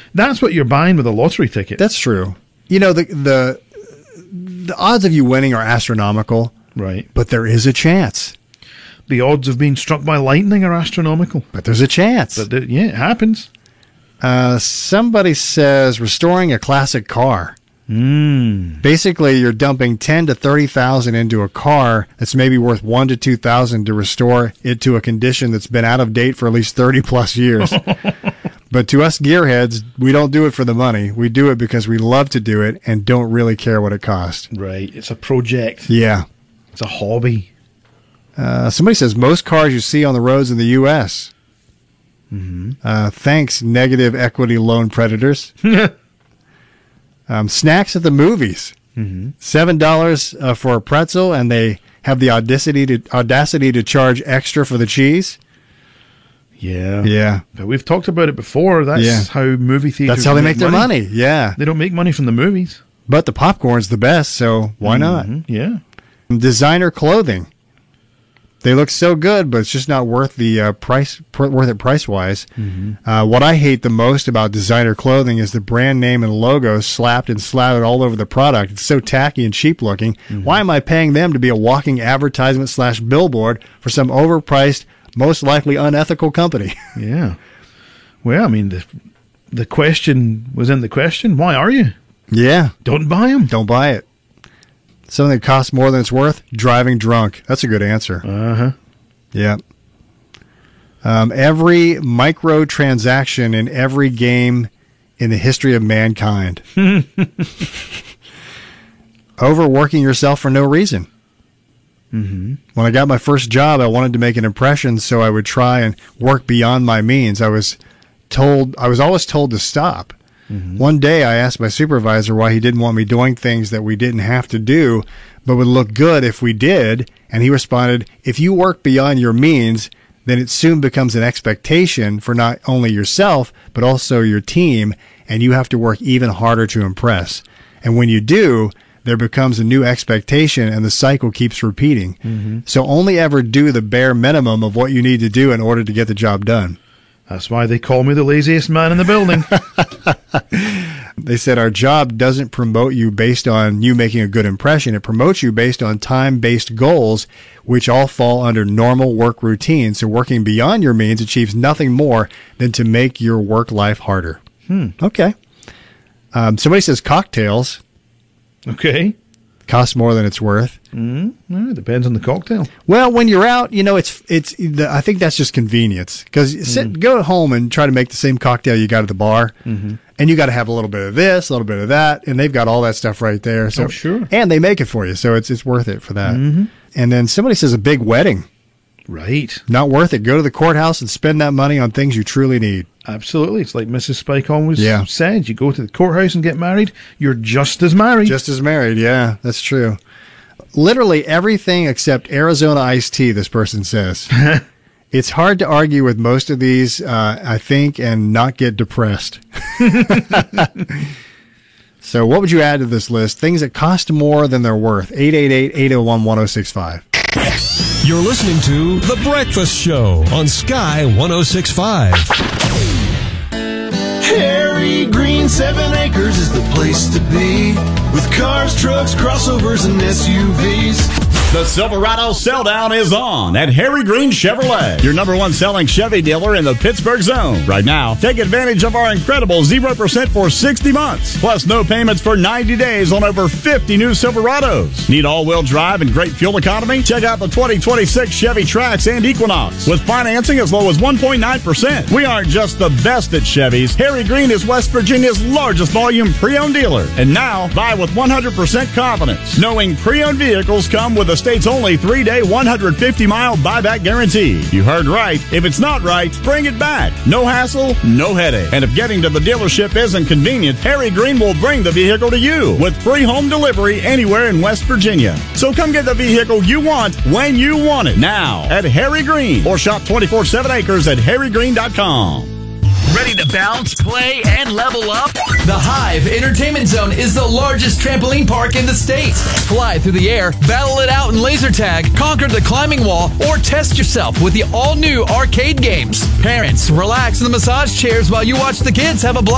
That's what you're buying with a lottery ticket. That's true. You know, the odds of you winning are astronomical. Right. But there is a chance. The odds of being struck by lightning are astronomical. But there's a chance. But yeah, it happens. Somebody says restoring a classic car. Basically, you're dumping $10,000 to $30,000 into a car that's maybe worth $1,000 to $2,000 to restore it to a condition that's been out of date for at least 30 plus years. But to us gearheads, we don't do it for the money. We do it because we love to do it and don't really care what it costs. Right. It's a project. Yeah. It's a hobby. Somebody says most cars you see on the roads in the U.S. Thanks, negative equity loan predators. Snacks at the movies. $7 for a pretzel, and they have the audacity to charge extra for the cheese. Yeah. But we've talked about it before. That's how movie theaters That's how they make their money. Yeah. They don't make money from the movies. But the popcorn's the best, so why not? Yeah. Designer clothing. They look so good, but it's just not worth the worth it price-wise. What I hate the most about designer clothing is the brand name and logo slapped and slathered all over the product. It's so tacky and cheap-looking. Why am I paying them to be a walking advertisement / billboard for some overpriced, most likely unethical company? Yeah. Well, I mean, the question was in the question. Why are you? Yeah. Don't buy them. Don't buy it. Something that costs more than it's worth? Driving drunk. That's a good answer. Yeah. Every microtransaction in every game in the history of mankind. Overworking yourself for no reason. When I got my first job, I wanted to make an impression, so I would try and work beyond my means. I was always told to stop. One day I asked my supervisor why he didn't want me doing things that we didn't have to do, but would look good if we did, and he responded, if you work beyond your means, then it soon becomes an expectation for not only yourself, but also your team, and you have to work even harder to impress. And when you do, there becomes a new expectation, and the cycle keeps repeating. So only ever do the bare minimum of what you need to do in order to get the job done. That's why they call me the laziest man in the building. They said our job doesn't promote you based on you making a good impression. It promotes you based on time-based goals, which all fall under normal work routine. So working beyond your means achieves nothing more than to make your work life harder. Okay. Somebody says cocktails. Okay. Cost more than it's worth. Well, it depends on the cocktail. Well, when you're out, you know, I think that's just convenience. Because go home and try to make the same cocktail you got at the bar, and you got to have a little bit of this, a little bit of that, and they've got all that stuff right there. So, sure. And they make it for you, so it's worth it for that. And then somebody says a big wedding. Right. Not worth it. Go to the courthouse and spend that money on things you truly need. Absolutely. It's like Mrs. Spike always said. You go to the courthouse and get married, you're just as married. Just as married, yeah. That's true. Literally everything except Arizona iced tea, this person says. It's hard to argue with most of these, I think, and not get depressed. So what would you add to this list? Things that cost more than they're worth. 888-801-1065. You're listening to The Breakfast Show on Sky 106.5. Harry Green 7 Acres is the place to be, with cars, trucks, crossovers, and SUVs. The Silverado Sell-Down is on at Harry Green Chevrolet, your #1 selling Chevy dealer in the Pittsburgh zone. Right now, take advantage of our incredible 0% for 60 months, plus no payments for 90 days on over 50 new Silverados. Need all-wheel drive and great fuel economy? Check out the 2026 Chevy Trax and Equinox with financing as low as 1.9%. We aren't just the best at Chevys. Harry Green is West Virginia's largest volume pre-owned dealer. And now, buy with 100% confidence, knowing pre-owned vehicles come with a state's only 3-day, 150-mile buyback guarantee. You heard right. If it's not right, bring it back. No hassle, no headache. And if getting to the dealership isn't convenient, Harry Green will bring the vehicle to you with free home delivery anywhere in West Virginia. So come get the vehicle you want when you want it. Now at Harry Green, or shop 24/7 Acres at harrygreen.com. Ready to bounce, play, and level up? The Hive Entertainment Zone is the largest trampoline park in the state. Fly through the air, battle it out in laser tag, conquer the climbing wall, or test yourself with the all-new arcade games. Parents, relax in the massage chairs while you watch the kids have a blast.